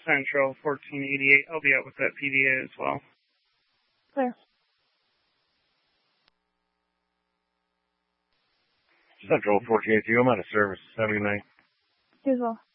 Central 1488. I'll be out with that PDA as well. Clear. Central 1482, I'm out of service. Have a good night. You as well.